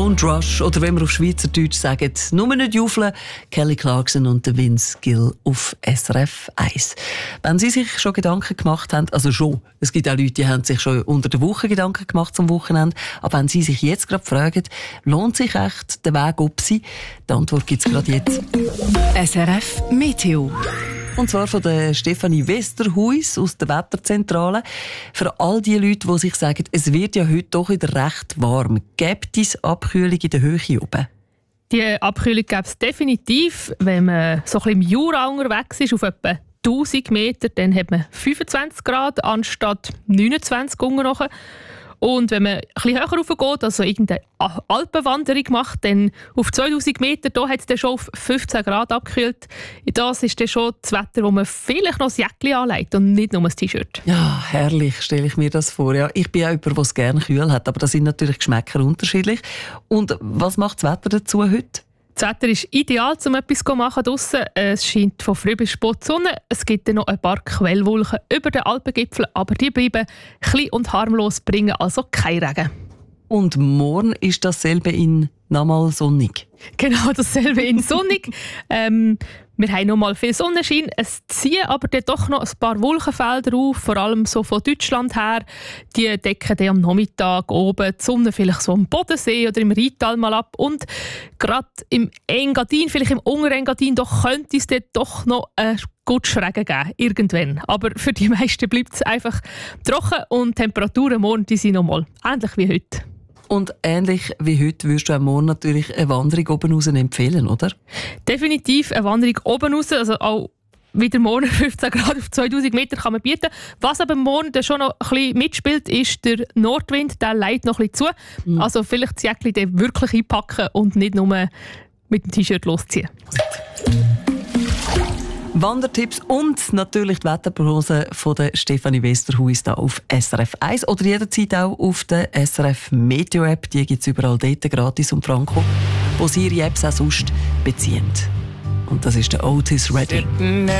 Don't Rush oder wenn wir auf Schweizerdeutsch sagen, nur nicht juffeln, Kelly Clarkson und der Vince Gill auf SRF 1. Wenn Sie sich schon Gedanken gemacht haben, also schon, es gibt auch Leute, die haben sich schon unter der Woche Gedanken gemacht zum Wochenende, aber wenn Sie sich jetzt gerade fragen, lohnt sich echt der Weg ob Sie? Die Antwort gibt es gerade jetzt. SRF Meteo. Und zwar von der Stefanie Westerhuis aus der Wetterzentrale. Für all die Leute, die sich sagen, es wird ja heute doch wieder recht warm. Gibt es Abkühlung in der Höhe oben? Die Abkühlung gäbe es definitiv. Wenn man so ein bisschen im Jura unterwegs ist, auf etwa 1000 Meter, dann hat man 25 Grad anstatt 29 unten. Und wenn man ein bisschen höher raufgeht, also irgendeine Alpenwanderung macht, dann auf 2000 Meter, da hat es dann schon auf 15 Grad abgekühlt. Das ist dann schon das Wetter, wo man vielleicht noch ein Jäckchen anlegt und nicht nur ein T-Shirt. Ja, herrlich stelle ich mir das vor. Ja, ich bin auch jemand, der es gerne kühl hat, aber da sind natürlich Geschmäcker unterschiedlich. Und was macht das Wetter dazu heute? Das Wetter ist ideal, um etwas zu machen draussen. Es scheint von früh bis spät die Sonne. Es gibt dann noch ein paar Quellwolken über den Alpengipfel, aber die bleiben klein und harmlos, bringen also keinen Regen. Und morgen ist dasselbe in nochmal sonnig. Genau, dasselbe in sonnig. Wir haben noch mal viel Sonnenschein. Es ziehen aber dann doch noch ein paar Wolkenfelder auf, vor allem so von Deutschland her. Die decken dann am Nachmittag oben die Sonne vielleicht so am Bodensee oder im Rheintal mal ab. Und gerade im Engadin, vielleicht im Unterengadin, doch könnte es dann doch noch gut Regen geben, irgendwann. Aber für die meisten bleibt es einfach trocken und die Temperaturen morgen die sind noch mal ähnlich wie heute. Und ähnlich wie heute würdest du auch morgen natürlich eine Wanderung oben raus empfehlen, oder? Definitiv eine Wanderung oben raus, also auch wieder morgen 15 Grad auf 2000 Meter kann man bieten. Was aber morgen schon noch ein bisschen mitspielt, ist der Nordwind, der leitet noch ein bisschen zu. Also vielleicht das Jäckchen dann wirklich einpacken und nicht nur mit dem T-Shirt losziehen. Wandertipps und natürlich die Wetterprognose von der Stefanie Westerhuis da auf SRF 1 oder jederzeit auch auf der SRF Meteo App. Die gibt es überall dort gratis und franko, wo Sie Ihre Apps auch sonst beziehen. Und das ist der Otis Redding.